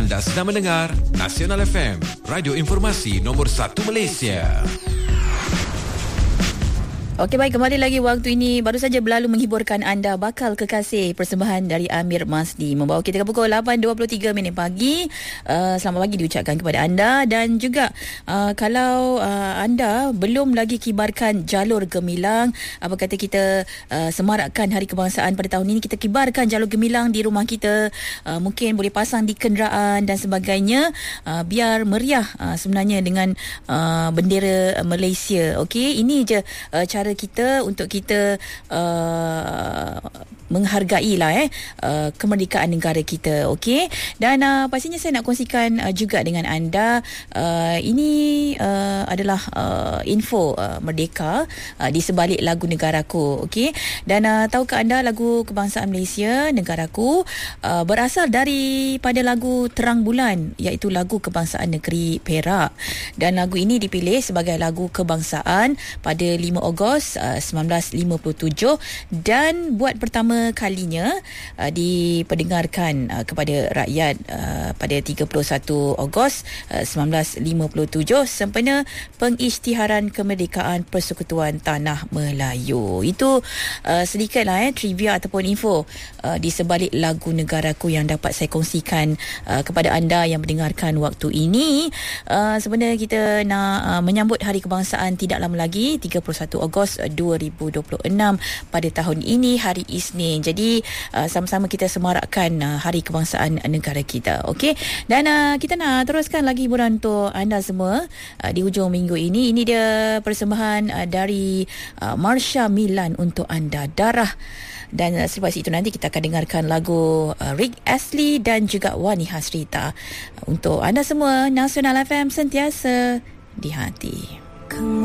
Anda sedang mendengar Nasional FM, radio informasi nombor 1 Malaysia. Okey, baik, kembali lagi. Waktu ini baru saja berlalu menghiburkan anda Bakal Kekasih, persembahan dari Amir Masdi, membawa kita ke pukul 8.23 pagi. Selamat pagi diucapkan kepada anda. Dan juga kalau anda belum lagi kibarkan jalur gemilang, apa kata kita semarakkan Hari Kebangsaan pada tahun ini, kita kibarkan jalur gemilang di rumah kita, mungkin boleh pasang di kenderaan dan sebagainya, biar meriah sebenarnya dengan bendera Malaysia. Okey, ini je cara kita untuk kita menghargai lah kemerdekaan negara kita. Okey, dan pastinya saya nak kongsikan juga dengan anda, ini adalah info merdeka di sebalik lagu Negaraku. Okey, dan tahukah anda lagu kebangsaan Malaysia Negaraku berasal daripada lagu Terang Bulan, iaitu lagu kebangsaan negeri Perak, dan lagu ini dipilih sebagai lagu kebangsaan pada 5 Ogos 1957 dan buat pertama kalinya diperdengarkan kepada rakyat pada 31 Ogos 1957 sempena pengisytiharan kemerdekaan Persekutuan Tanah Melayu. Itu sedikitlah trivia ataupun info di sebalik lagu Negaraku yang dapat saya kongsikan kepada anda yang mendengarkan waktu ini. Sebenarnya kita nak menyambut Hari Kebangsaan tidak lama lagi, 31 Ogos 2026 pada tahun ini, hari Isnin. Jadi sama-sama kita semarakkan Hari Kebangsaan negara kita. Okey, dan kita nak teruskan lagi hiburan untuk anda semua di hujung minggu ini. Ini dia persembahan dari Marsha Milan untuk anda, Darah. Dan selepas itu nanti kita akan dengarkan lagu Rick Astley dan juga Wani Hasrita. Untuk anda semua, Nasional FM sentiasa di hati.